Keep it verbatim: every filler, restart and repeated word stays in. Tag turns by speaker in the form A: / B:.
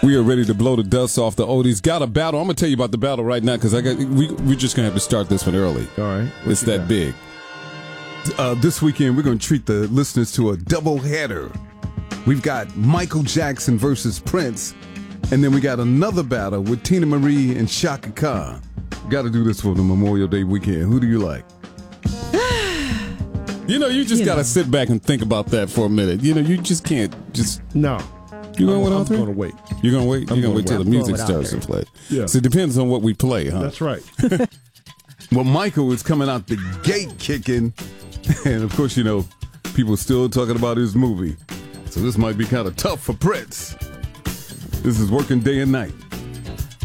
A: We are ready to blow the dust off the oldies. Got a battle. I'm gonna tell you about the battle right now because I got we we're just gonna have to start this one early.
B: All right,
A: it's that got? big. Uh, this weekend we're gonna treat the listeners to a double header. We've got Michael Jackson versus Prince, and then we got another battle with Tina Marie and Chaka Khan. Got to do this for the Memorial Day weekend. Who do you like? You know, you just you got to sit back and think about that for a minute. You know, you just can't just
B: no.
A: You going with all three?
B: I'm going to wait.
A: You're going to wait? You're going to wait till the music starts to play. Yeah. So it depends on what we play, huh?
B: That's right.
A: Well, Michael is coming out the gate kicking. And, of course, you know, people are still talking about his movie. So this might be kind of tough for Prince. This is Working Day and Night.